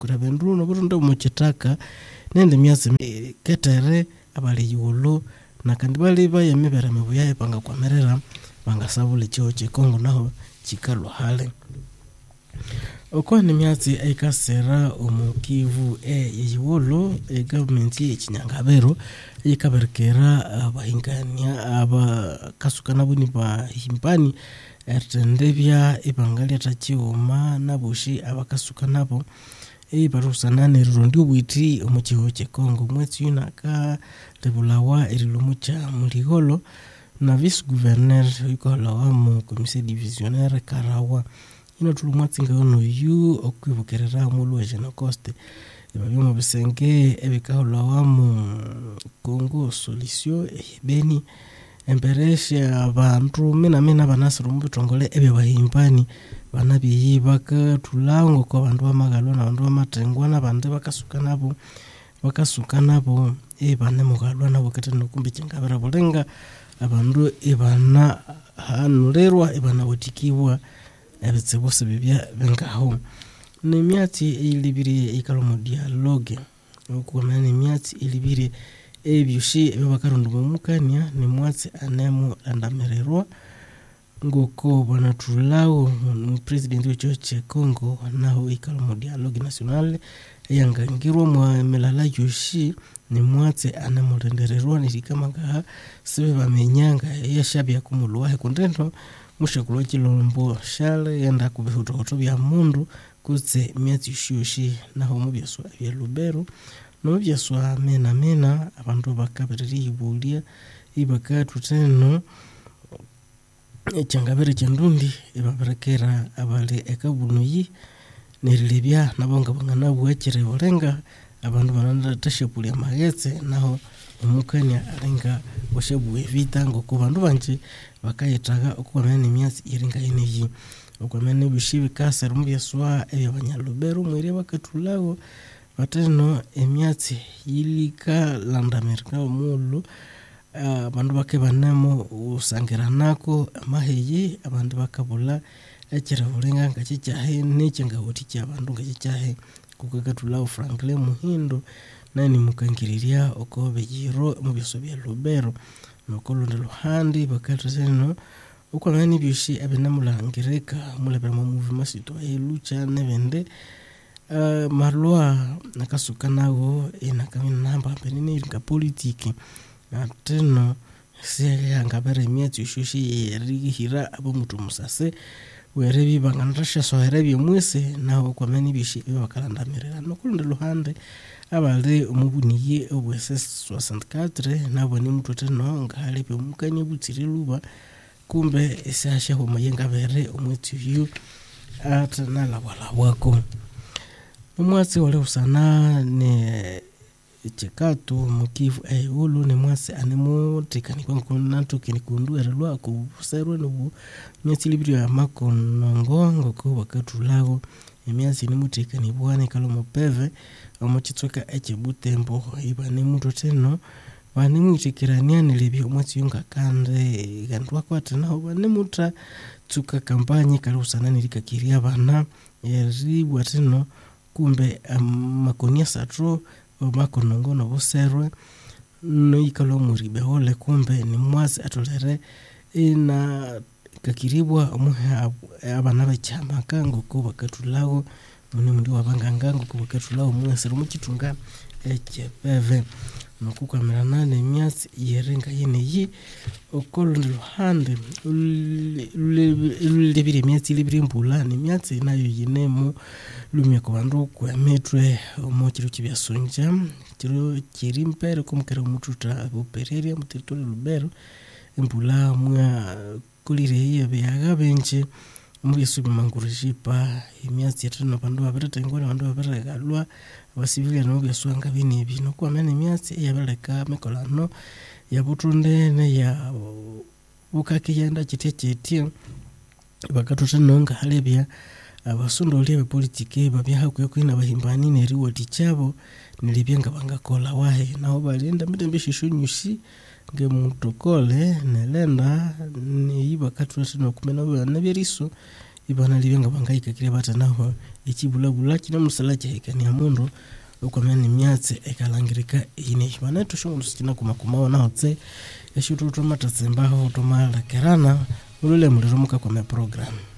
kurabendru no burunda muchitaka nende myatsi ketere abali yulo na kandi bali bayemibera mibuya ipanga kwamerera bangasabule cyo Kongo naho chikalo hale okwani myatsi aikasera omukivu yiwolo government y'Ikinyangabero ikaberekera abahingania abakasukana buni bahimbani ertendebya ibangali atachioma nabushi abakasukana bo barusanane rundi ubwiti omukiho Kongo mwezi yunaka rebulawa erilumucha muligolo na vice gouverneur ikolawa mu commissaire divisionnaire Karawa ino tulumwatsinga ono yu okwibukerera mulu wa Jenocoste ebabyo mu bisenge ebikaholawa mu Congo solution beni emberesha abantu mina banasiru mu bitongole ebe bahimbani banabiyi bakatulango kwa bantu bamagalo na bantu bamatengwa nabandi bakasuka nabo bane mugalwa nabo kete nokumbi Kingabera bulenga abantu ibana hanurerwa ibana wotikibwa ebitsebose bibya bengaho nemyatsi ilibiri ikalomo dialogue okukomana nemyatsi ilibiri ebyushi ebakarondo mumukania nemwatsi anemo andamererwa ngoko banatulawo president w'Igihugu Kongo naho ikalomo dialogue national yangangirwa mwa melala yushi nemwatsi anemurendererwa nirikamanga sibe bamenyanga yashabya kumulwa kundendo mushakulu chilombo shale yenda kubihuto bya mundu kutse myatsi shushi naho mubyaswa bya Lubero no byaswa mena abantu bakabereri ibulia ibakatu teno Kingabera chendundi ibaberekera abale ekabunuyi nerilebya nabonga bangana bwekire bulenga abantu bananda tashapulia magetse naho omukania arenga oshebuwe vita ngoko bantu banje bakayetaga okukomana emyatsi iringa yineyi okomana bishibi kasera mu byaswa ebyabanyalubero mwire bakatulago bateno emyatsi yilika land America mulu abantu bakebanamo usangiranako amaheyi abantu bakabula ekira bulenga ngakicyahe n'ekingawoti cy'abantu ngakicyahe kukakatulago Franklin Muhindo nani mukangiriria okobe yiro mu byasobya Lubero nokolondo luhandi bakatazeno ukomana byushi abenamulangireka mulabera mu movement citoyen lucha nebende marlwa nakasukanago inakamina namba penini nga politiki ateno siya ngabere myatsi shushi yerihira abo mutu musase werebi banganrasha soherebi mwese naho ukomana byushi bakalandamirira nokolondo luhande abale umubuniye obwese 64 nabo ni mtu teno ngale pe mukanye butsiri luba kumbe esasha ho mayenga bere umwetsi yu atana labala wako umwatsi wale usana ne chekatu mukivu ulu ne mwatsi anemo tekani kwa kunanto kinikundu erelwa ku serwe no myatsi libiri ya makonongo ko bakatulago emyatsi ni mutekani bwane kalomo peve omuchitsoka echebutembo ibane muto teno bane muchikirania nilebyo mwatsi yunga kande gandwa kwate naho bane muta tsuka kampanye karusana nilikakiria bana eri bwateno kumbe makonia satro makonongo no boserwe no ikalo muribe hole kumbe ni mwatsi atolere ina kakiribwa omuha abana bachama kango ko bakatulago mune ndi wabangangango ko bakatulago mwesero mukitunga echepeve nokukamera nane emyatsi yerenga yineyi okolondo luhande ulebire emyatsi libiri mbula ni emyatsi nayo yinemu lumya ku bandu kwemetwe omukiro kibyasunja kiro kiri mpere kumukera mututa bupereria mu territory Lubero mbula mwa kulire hiyo byaga benje muri subimangurishipa emyatsi yatano bandu baberetengwa bandu baberegalwa abasivile no byaswanga binibi no kwamene emyatsi yabeleka mekolano yabutunde ne ya bukaki yenda kitete bakatuthenonga halebya abasundoli be politike babyaha kwina bahimbani ne riwoti chabo nilibyenga bangakola wahe naho balinda mitembeshishunyushi nge mutokole nelenda ni bakatuthenno kumena bana byeriso ibana libenga bangayika kire batanaho ekibulabula kina musala cyahekani ya mundu ukomene myatse ekalangirika ine bana tushongolo sikina kumakumawo naotse eshututu matatsembaho tomala kerana ulule muliro muka kwa program.